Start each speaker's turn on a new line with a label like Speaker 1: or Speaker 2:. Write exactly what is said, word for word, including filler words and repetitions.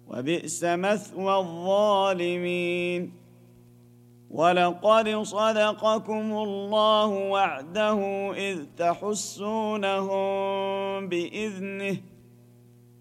Speaker 1: وبئس مثوى الظالمين. ولقد صدقكم الله وعده إذ تحسونهم بإذنه